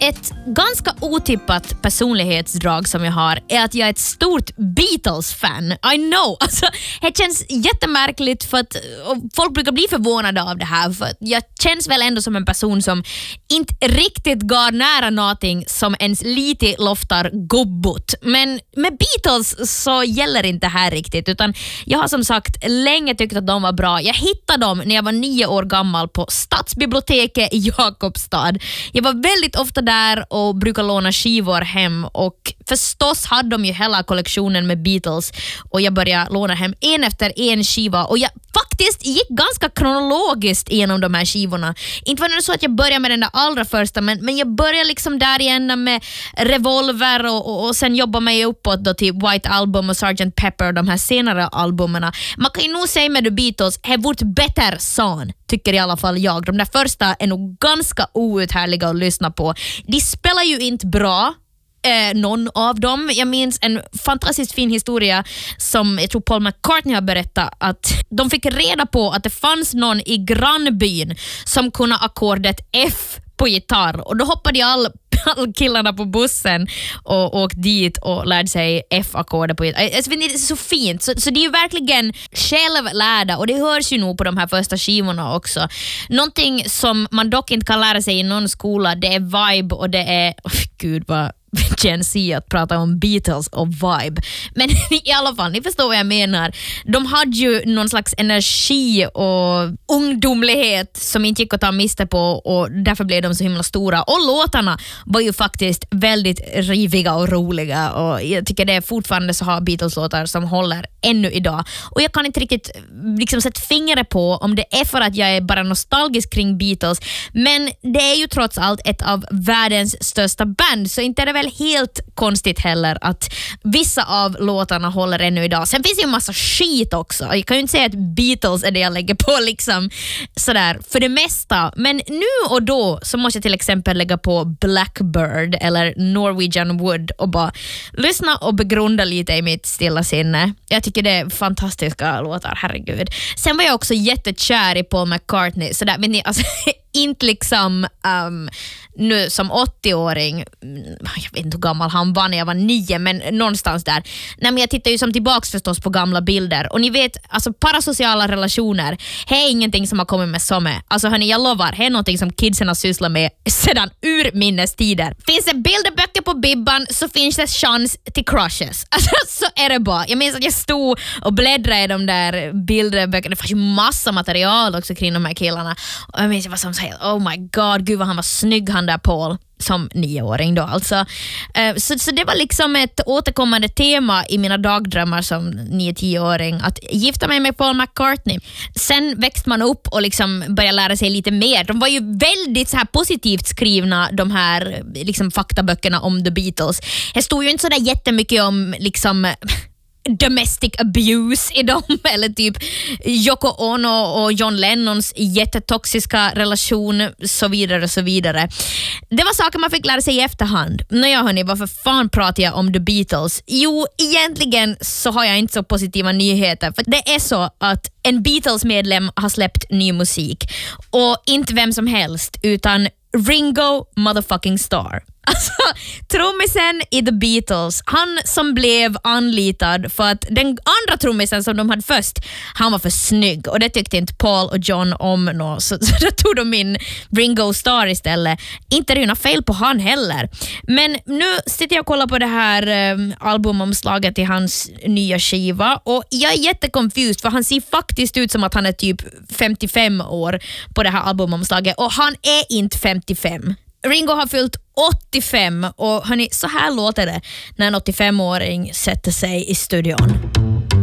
Ett ganska otippat personlighetsdrag som jag har är att jag är ett stort Beatles-fan. I know, alltså, det känns jättemärkligt för att folk brukar bli förvånade av det här. För jag känns väl ändå som en person som inte riktigt går nära någonting som ens lite loftar gubbot. Men med Beatles så gäller inte det här riktigt, utan jag har som sagt länge tyckt att de var bra. Jag hittade dem när jag var 9 år gammal på Stadsbiblioteket i Jakobstad. Jag var väldigt ofta där och brukar låna skivor hem, och förstås hade de ju hela kollektionen med Beatles, och jag började låna hem en efter en skiva, och jag faktiskt gick ganska kronologiskt igenom de här skivorna. Inte var det så att jag började med den där allra första, men jag började liksom där igen med Revolver och sen jobbar mig uppåt då till White Album och Sgt. Pepper och de här senare albumerna. Man kan ju nog säga med The Beatles, det vart bättre son, tycker i alla fall jag. De där första är nog ganska outhärliga att lyssna på. De spelar ju inte bra, någon av dem. Jag minns en fantastiskt fin historia som jag tror Paul McCartney har berättat, att de fick reda på att det fanns någon i grannbyn som kunde ackordet F på gitarr, och då hoppade alla killarna på bussen och åkte dit och lärde sig F-ackordet på gitarr. Alltså, det är så fint, så det är ju verkligen självlärda, och det hörs ju nog på de här första skivorna också. Någonting som man dock inte kan lära sig i någon skola, det är vibe, och det är gud vad Gen Z att prata om Beatles och vibe. Men i alla fall, ni förstår vad jag menar. De hade ju någon slags energi och ungdomlighet som inte gick att ta miste på, och därför blev de så himla stora. Och låtarna var ju faktiskt väldigt riviga och roliga, och jag tycker det är fortfarande så har Beatles-låtar som håller ännu idag. Och jag kan inte riktigt liksom sätta fingret på om det är för att jag är bara nostalgisk kring Beatles, men det är ju trots allt ett av världens största band, så inte är det väl helt konstigt heller att vissa av låtarna håller ännu idag. Sen finns det ju en massa skit också. Jag kan ju inte säga att Beatles är det jag lägger på liksom sådär för det mesta, men nu och då så måste jag till exempel lägga på Blackbird eller Norwegian Wood och bara lyssna och begrunda lite i mitt stilla sinne. Jag tycker det är fantastiska låtar, herregud. Sen var jag också jättekär i Paul McCartney, så där, men ni, alltså inte liksom nu som 80-åring, jag vet inte hur gammal han var när jag var 9, men någonstans där. Nej, men jag tittar ju som tillbaks förstås på gamla bilder, och ni vet, alltså parasociala relationer, det är ingenting som har kommit med som är. Alltså hörni, jag lovar, det är någonting som kidsen har sysslat med sedan urminnestider. Finns det bilderböcker på Bibban så finns det chans till crushes. Alltså så är det bara. Jag minns att jag stod och bläddrade i de där bilderböckerna. Det fanns ju massa material också kring de här killarna, och jag minns jag var som säger, oh my god, gud vad han var snygg, han där Paul, som 9-åring då alltså. Så det var liksom ett återkommande tema i mina dagdrömmar som 9-10-åring, att gifta mig med Paul McCartney. Sen växte man upp och liksom började lära sig lite mer. De var ju väldigt så här positivt skrivna, de här liksom faktaböckerna om The Beatles. Det stod ju inte så där jättemycket om liksom domestic abuse i dem, eller typ Yoko Ono och John Lennons jättetoxiska relation, så vidare och så vidare. Det var saker man fick lära sig i efterhand. Nåja hörni, varför fan pratar jag om The Beatles? Jo, egentligen så har jag inte så positiva nyheter, för det är så att en Beatles-medlem har släppt ny musik, och inte vem som helst, utan Ringo motherfucking Starr. Alltså, trummisen i The Beatles, han som blev anlitad för att den andra trummisen som de hade först, han var för snygg, och det tyckte inte Paul och John om nå, så då tog de in Ringo Starr istället. Inte det är något fel på han heller. Men nu sitter jag och kollar på det här albumomslaget till hans nya skiva, och jag är jättekonfused, för han ser faktiskt ut som att han är typ 55 år på det här albumomslaget, och han är inte 55. Ringo har fyllt 85, och hörni, så här låter det när en 85-åring sätter sig i studion.